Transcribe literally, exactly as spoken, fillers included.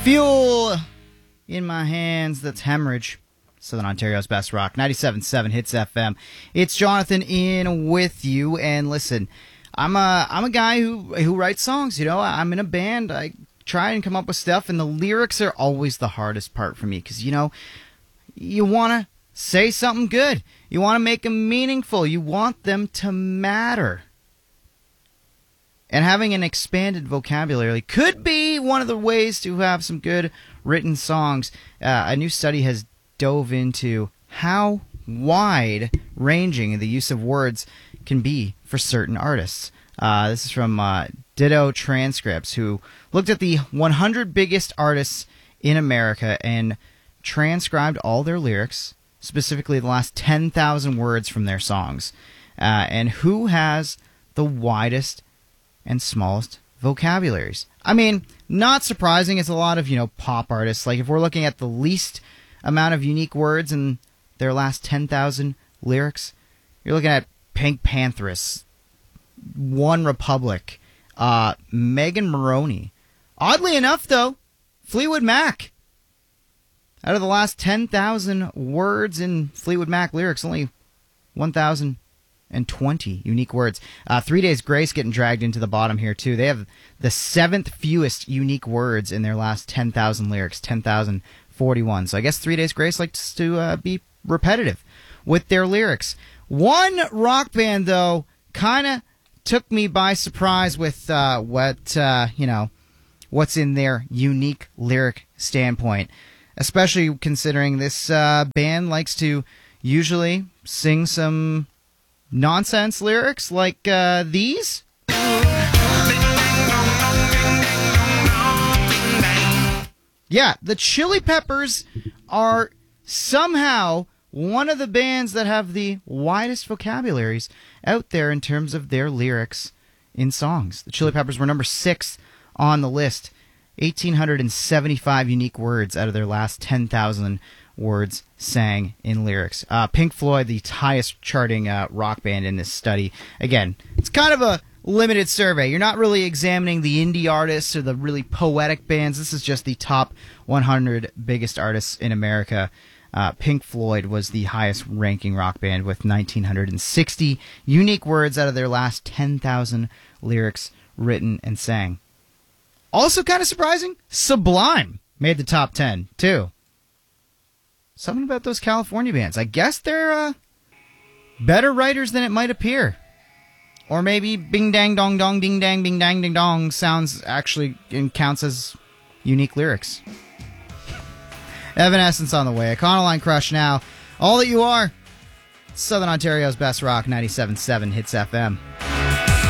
Fuel in my hands, that's Hemorrhage. Southern Ontario's best rock, ninety-seven point seven Hits F M. It's Jonathan in with you, and listen, I'm a I'm a guy who who writes songs. You know, I'm in a band. I try and come up with stuff, and the lyrics are always the hardest part for me because you know, you want to say something good. You want to make them meaningful. You want them to matter. And having an expanded vocabulary could be one of the ways to have some good written songs. Uh, a new study has dove into how wide-ranging the use of words can be for certain artists. Uh, this is from uh, Ditto Transcripts, who looked at the one hundred biggest artists in America and transcribed all their lyrics, specifically the last ten thousand words from their songs, uh, and who has the widest and smallest vocabularies. I mean, not surprising, it's a lot of, you know, pop artists. Like, if we're looking at the least amount of unique words in their last ten thousand lyrics, you're looking at Pink Panthers, One Republic, uh, Megan Maroney. Oddly enough, though, Fleetwood Mac. Out of the last ten thousand words in Fleetwood Mac lyrics, only one thousand twenty unique words. Uh, Three Days Grace getting dragged into the bottom here, too. They have the seventh fewest unique words in their last ten thousand lyrics, ten thousand forty-one. So I guess Three Days Grace likes to uh, be repetitive with their lyrics. One rock band, though, kind of took me by surprise with uh, what, uh, you know, what's in their unique lyric standpoint, especially considering this uh, band likes to usually sing some nonsense lyrics like uh, these. Yeah, the Chili Peppers are somehow one of the bands that have the widest vocabularies out there in terms of their lyrics in songs. The Chili Peppers were number six on the list, one thousand eight hundred seventy-five unique words out of their last ten thousand words sang in lyrics. Uh, Pink Floyd, the highest charting uh, rock band in this study. Again, it's kind of a limited survey. You're not really examining the indie artists or the really poetic bands. This is just the top one hundred biggest artists in America. Uh, Pink Floyd was the highest ranking rock band with one thousand nine hundred sixty unique words out of their last ten thousand lyrics written and sang. Also kind of surprising, Sublime made the top ten, too. Something about those California bands. I guess they're uh, better writers than it might appear. Or maybe Bing Dang Dong Dong Ding Dang Bing Dang Ding Dong sounds actually and counts as unique lyrics. Evanescence on the way. Econoline Crush now. All that you are. Southern Ontario's best rock, ninety-seven point seven Hits F M.